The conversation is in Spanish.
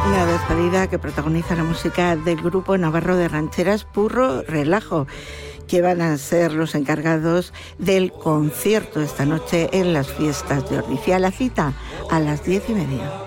Una despedida que protagoniza la música del grupo navarro de rancheras Purro Relajo, que van a ser los encargados del concierto esta noche en las fiestas de Ordizia. La cita a las 10:30.